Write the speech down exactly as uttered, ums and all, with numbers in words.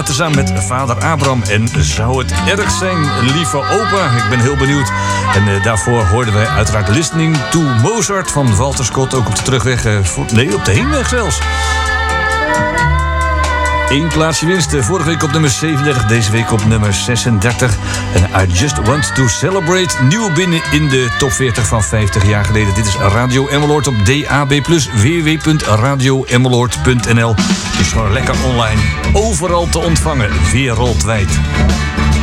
tezamen met vader Abraham. En zou het erg zijn, lieve opa? Ik ben heel benieuwd. En uh, daarvoor hoorden wij uiteraard Listening to Mozart van Walter Scott. Ook op de terugweg, uh, voor, nee, op de heenweg zelfs. Eén plaatsje winst. Vorige week op nummer zevenendertig, deze week op nummer zesendertig. En I Just Want to Celebrate. Nieuw binnen in de top veertig van vijftig jaar geleden. Dit is Radio Emmeloord op D A B plus, w w w punt radio emmeloord punt n l. Dus gewoon lekker online. Overal te ontvangen, wereldwijd.